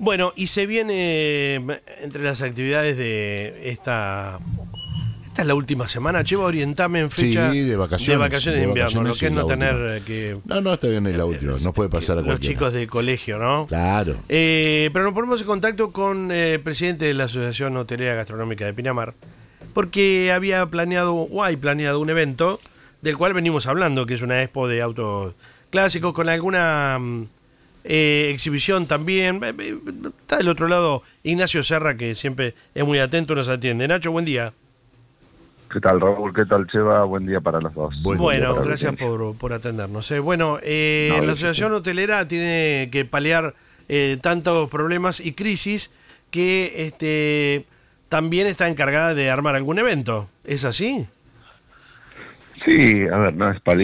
Bueno, y se viene entre las actividades de esta es la última semana, Che, va a orientarme en fecha Sí, de vacaciones de invierno, lo sí, que es no la tener última. que... No, está bien, es la última, no puede pasar a los cualquiera. chicos de colegio, ¿no? Claro. Pero nos ponemos en contacto con el presidente de la Asociación Hotelera Gastronómica de Pinamar, porque había planeado, o hay planeado un evento del cual venimos hablando, que es una expo de autos clásicos con alguna exhibición también. Está del otro lado Ignacio Serra, que siempre es muy atento, nos atiende. Nacho, buen día. ¿Qué tal, Raúl? ¿Qué tal, Cheva? Buen día para los dos. Bueno, gracias por atendernos. Bueno, la Asociación Hotelera tiene que paliar tantos problemas y crisis que también está encargada de armar algún evento. ¿Es así? Sí, a ver, no es